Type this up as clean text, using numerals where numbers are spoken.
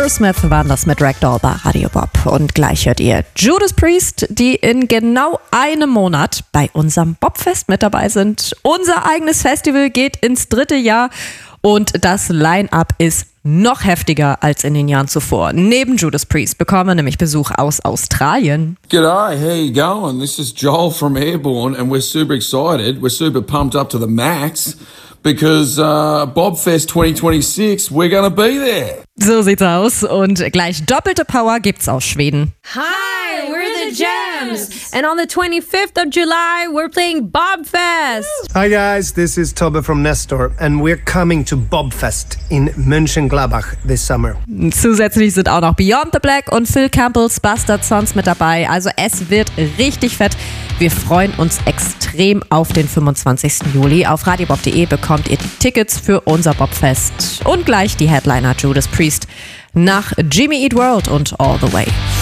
Aerosmith waren das mit Ragdoll bei Radio Bob. Und gleich hört ihr Judas Priest, die in genau einem Monat bei unserem Bobfest mit dabei sind. Unser eigenes Festival geht ins 3. Jahr und das Line-Up ist noch heftiger als in den Jahren zuvor. Neben Judas Priest bekommen wir nämlich Besuch aus Australien. G'day, how you going? This is Joel from Airborne and we're super excited. We're super pumped up to the max because Bobfest 2026, we're gonna be there. So sieht's aus und gleich doppelte Power gibt's aus Schweden. Hi, we're the Gems, and on the 25th of July, we're playing Bobfest. Hi guys, this is Tobbe from Nestor, and we're coming to Bobfest in Mönchengladbach this summer. Zusätzlich sind auch noch Beyond the Black und Phil Campbell's Bastard Sons mit dabei, also es wird richtig fett. Wir freuen uns extrem auf den 25. Juli. Auf radiobob.de bekommt ihr Tickets für unser Bobfest und gleich die Headliner Judas Priest nach Jimmy Eat World und All the Way.